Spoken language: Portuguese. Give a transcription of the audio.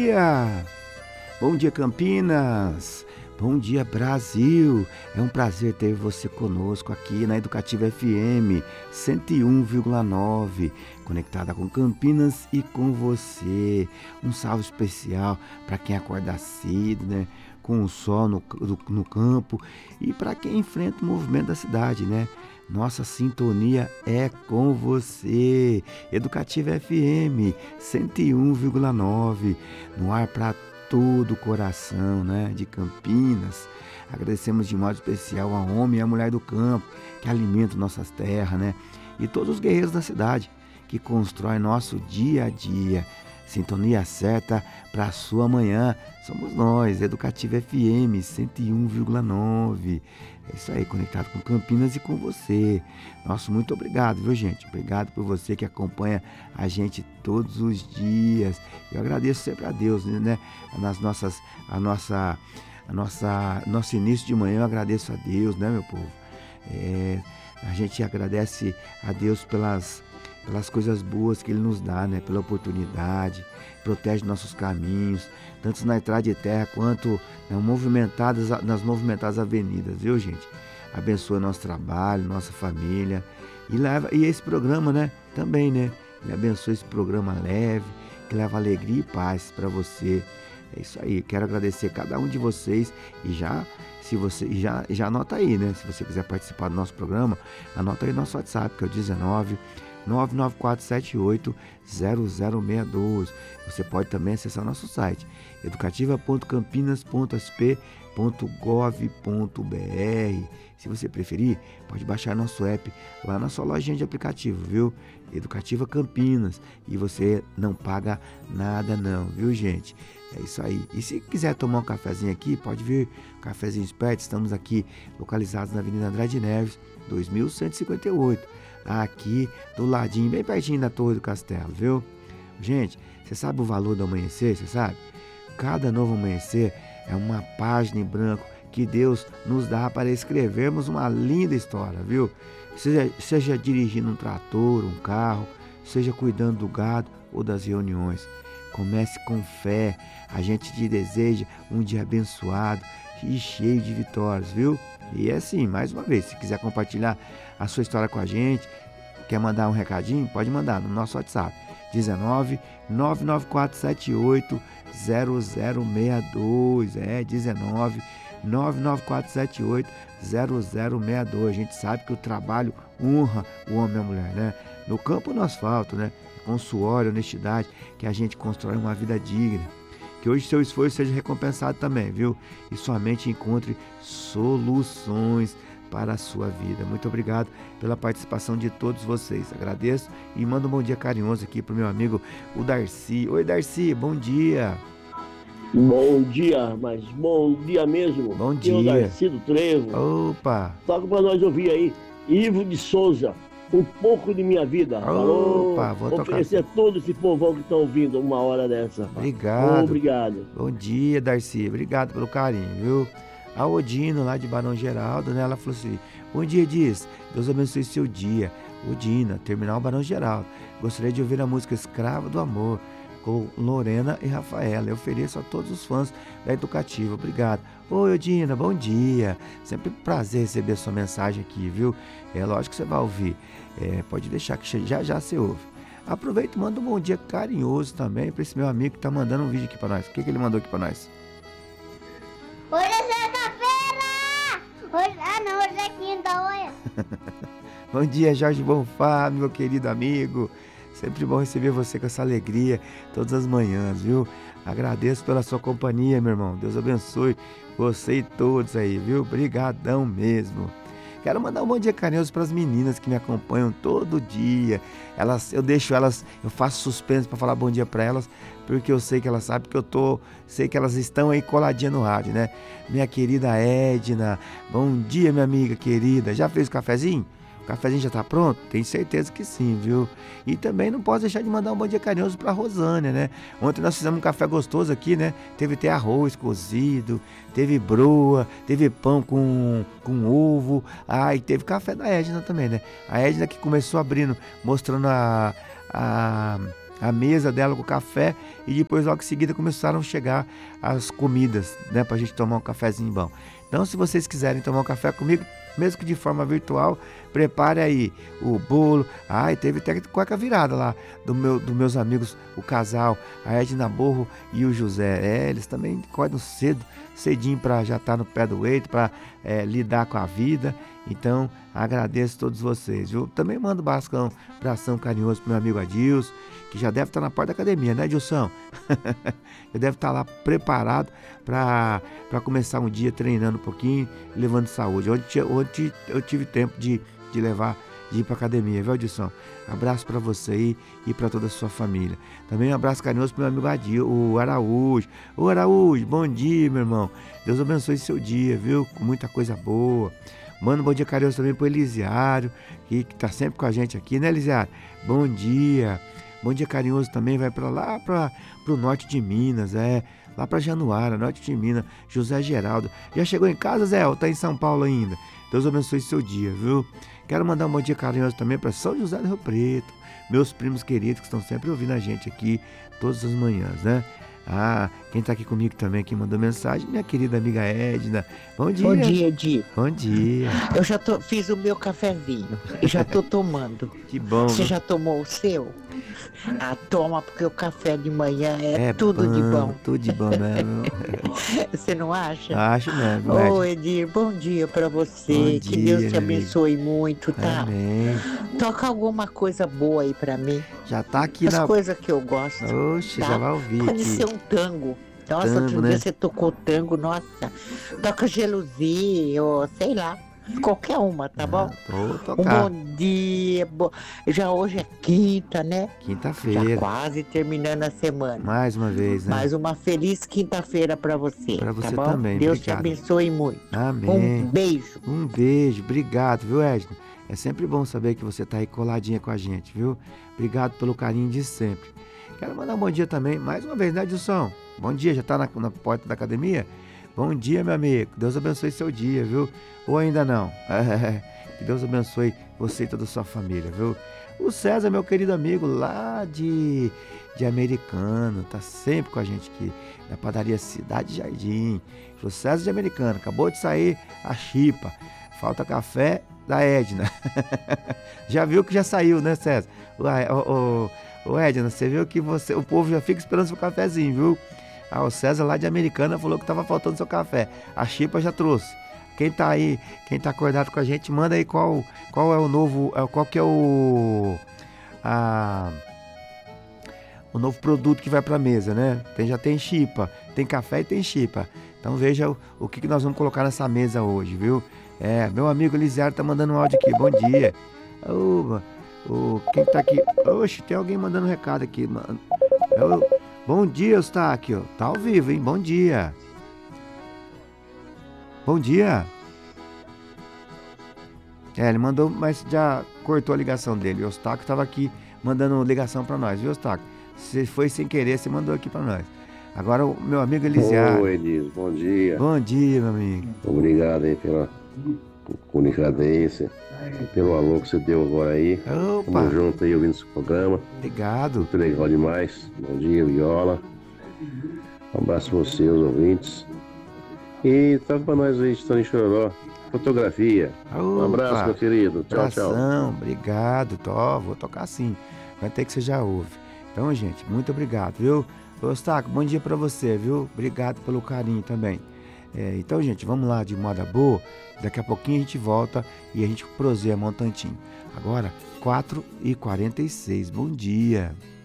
dia! Bom dia, Campinas! Bom dia, Brasil! É um prazer ter você conosco aqui na Educativa FM 101,9, conectada com Campinas e com você. Um salve especial para quem acorda cedo, né? Com o sol no campo e para quem enfrenta o movimento da cidade, né? Nossa sintonia é com você. Educativa FM 101,9, no ar para todo o coração, né, de Campinas. Agradecemos de modo especial ao homem e à mulher do campo que alimentam nossas terras, né? E todos os guerreiros da cidade que constroem nosso dia a dia. Sintonia certa para a sua manhã. Somos nós, Educativa FM 101,9. É isso aí, conectado com Campinas e com você. Nosso muito obrigado, viu, gente? Obrigado por você que acompanha a gente todos os dias. Eu agradeço sempre a Deus, né? Nosso início de manhã eu agradeço a Deus, né, meu povo? A gente agradece a Deus pelas coisas boas que Ele nos dá, né? Pela oportunidade, protege nossos caminhos, tanto na estrada de terra quanto nas movimentadas avenidas, viu, gente? Abençoa nosso trabalho, nossa família e esse programa, né? Também, né? Ele abençoa esse programa leve, que leva alegria e paz para você. É isso aí, quero agradecer a cada um de vocês e já anota aí, né? Se você quiser participar do nosso programa, anota aí nosso WhatsApp, que é o 19 994780062. Você pode também acessar nosso site educativa.campinas.sp.gov.br. Se você preferir, pode baixar nosso app lá na sua lojinha de aplicativo, viu? Educativa Campinas. E você não paga nada não, viu, gente? É isso aí. E se quiser tomar um cafezinho aqui, pode vir, Cafezinho Esperto. Estamos aqui localizados na Avenida Andrade Neves, 2158. Aqui do ladinho, bem pertinho da Torre do Castelo, viu? Gente, você sabe o valor do amanhecer, você sabe? Cada novo amanhecer é uma página em branco que Deus nos dá para escrevermos uma linda história, viu? Seja dirigindo um trator, um carro, seja cuidando do gado ou das reuniões. Comece com fé, a gente te deseja um dia abençoado e cheio de vitórias, viu? E é assim, mais uma vez, se quiser compartilhar a sua história com a gente, quer mandar um recadinho, pode mandar no nosso WhatsApp, 19 99478 0062, 19 99478 0062. A gente sabe que o trabalho honra o homem e a mulher, né? No campo, no asfalto, né? Com suor e honestidade que a gente constrói uma vida digna. Que hoje seu esforço seja recompensado também, viu? E sua mente encontre soluções para a sua vida. Muito obrigado pela participação de todos vocês. Agradeço e mando um bom dia carinhoso aqui pro meu amigo, o Darcy. Oi, Darcy, bom dia. Bom dia, mas bom dia mesmo. Bom dia. Eu, Darcy do Trevo. Opa. Toca pra nós ouvir aí, Ivo de Souza, Um Pouco de Minha Vida. Opa, vou oferecer a todo esse povão que estão ouvindo uma hora dessa. Obrigado. Obrigado. Bom dia, Darcy. Obrigado pelo carinho, viu? A Odino, lá de Barão Geraldo, né? Ela falou assim: bom dia, Diz. Deus abençoe seu dia. Odina, Terminal Barão Geraldo. Gostaria de ouvir a música Escrava do Amor, com Lorena e Rafaela. Eu ofereço a todos os fãs da Educativa. Obrigado. Oi, Odina, bom dia. Sempre um prazer receber a sua mensagem aqui, viu? É lógico que você vai ouvir. Pode deixar que já você ouve. Aproveita e manda um bom dia carinhoso também para esse meu amigo que tá mandando um vídeo aqui para nós. O que ele mandou aqui para nós? Hoje é sexta-feira! Hoje é quinta, olha. Bom dia, Jorge Bonfá, meu querido amigo. Sempre bom receber você com essa alegria todas as manhãs, viu? Agradeço pela sua companhia, meu irmão. Deus abençoe você e todos aí, viu? Obrigadão mesmo. Quero mandar um bom dia carinhoso para as meninas que me acompanham todo dia. Eu faço suspense para falar bom dia para elas, porque eu sei que elas sabem sei que elas estão aí coladinha no rádio, né? Minha querida Edna, bom dia, minha amiga querida. Já fez o cafezinho? O cafezinho já tá pronto? Tenho certeza que sim, viu? E também não posso deixar de mandar um bom dia carinhoso pra Rosânia, né? Ontem nós fizemos um café gostoso aqui, né? Teve até arroz cozido, teve broa, teve pão com ovo. E teve café da Edna também, né? A Edna que começou abrindo, mostrando a a mesa dela com o café e depois logo em seguida começaram a chegar as comidas, né, pra gente tomar um cafezinho bom. Então, se vocês quiserem tomar um café comigo, mesmo que de forma virtual, prepare aí o bolo. E teve até cueca virada lá dos meus amigos, o casal, a Edna Borro e o José. Eles também acordam cedinho para já estar no pé do leito, para lidar com a vida. Então, agradeço a todos vocês, viu? Também mando um abração carinhoso pro meu amigo Adilson, que já deve estar na porta da academia, né, Adilson? Já deve estar lá preparado para começar um dia treinando um pouquinho, levando saúde. Ontem eu tive tempo de ir para academia, viu, Adilson? Abraço para você aí e para toda a sua família. Também um abraço carinhoso pro meu amigo Adil, o Araújo. Ô Araújo, bom dia, meu irmão. Deus abençoe seu dia, viu? Com muita coisa boa. Manda um bom dia carinhoso também pro Elisiário, que tá sempre com a gente aqui, né, Elisiário? Bom dia. Bom dia carinhoso também vai para o norte de Minas, lá para Januária, norte de Minas. José Geraldo. Já chegou em casa, Zé? Ou tá em São Paulo ainda? Deus abençoe seu dia, viu? Quero mandar um bom dia carinhoso também para São José do Rio Preto, meus primos queridos que estão sempre ouvindo a gente aqui todas as manhãs, né? Quem tá aqui comigo também, que mandou mensagem, minha querida amiga Edna. Bom dia. Bom dia, Edi. Bom dia. Eu já fiz o meu cafezinho e já tô tomando. Que bom. Você já tomou o seu? Toma, porque o café de manhã é tudo bom, de bom. Tudo de bom mesmo. Você não acha? Acho mesmo. Ô, Edir, bom dia pra você. Bom que dia, Deus te abençoe muito, tá? Amém. Toca alguma coisa boa aí pra mim. Já tá aqui As coisas que eu gosto. Oxe, tá? já vai ouvir. Pode aqui. ser um tango. Nossa, Tango, outro né? dia você tocou tango, nossa. Toca gelosia, ou sei lá. Qualquer uma, tá bom? Vou Um tocar. bom dia. Já hoje é quinta, né? Já Quinta-feira. quase terminando a semana. Mais uma vez, né? Mais uma feliz quinta-feira pra você. Pra você tá bom? também, Deus obrigado. te abençoe muito. Amém. Um beijo. Um beijo, obrigado, viu, Edna? É sempre bom saber que você tá aí coladinha com a gente, viu? Obrigado pelo carinho de sempre. Quero mandar um bom dia também, mais uma vez, né, Edilson? Bom dia, já tá na porta da academia? Bom dia, meu amigo. Deus abençoe seu dia, viu? Ou ainda não? Que Deus abençoe você e toda a sua família, viu? O César, meu querido amigo, lá de Americano, tá sempre com a gente aqui, na padaria Cidade Jardim. O César de Americano, acabou de sair a chipa. Falta café da Edna. Já viu que já saiu, né, César? Ô Edna, você viu que o povo já fica esperando seu cafezinho, viu? O César lá de Americana falou que tava faltando seu café. A chipa já trouxe. Quem tá aí, quem tá acordado com a gente, manda aí qual é o novo, qual que é o novo produto que vai pra mesa, né? Já tem chipa, tem café e tem chipa. Então veja o que nós vamos colocar nessa mesa hoje, viu? Meu amigo Elisiário tá mandando um áudio aqui. Bom dia. Quem tá aqui? Oxe, tem alguém mandando um recado aqui, mano. Bom dia, Eustáquio. Tá ao vivo, hein? Bom dia. Bom dia. Ele mandou, mas já cortou a ligação dele. O Eustáquio estava aqui mandando ligação para nós, viu, Eustáquio? Se foi sem querer, você mandou aqui para nós. Agora o meu amigo Elisiário. Oi, Elis, bom dia. Bom dia, meu amigo. Obrigado aí pela comunicadência, pelo alô que você deu agora aí. Opa. Tamo junto aí ouvindo esse programa. Obrigado. Muito legal demais. Bom dia, Viola. Um abraço pra você, os ouvintes. E toca pra nós aí, Estando em Chororó. Fotografia. Um abraço, meu querido. Tchau, tchau. Obrigado, vou tocar sim. Vai ter que você já ouve. Então, gente, muito obrigado, viu? Eustáquio, bom dia pra você, viu? Obrigado pelo carinho também. Então, gente, vamos lá de moda boa. Daqui a pouquinho a gente volta e a gente proseia um tantinho. Agora, 4h46. Bom dia.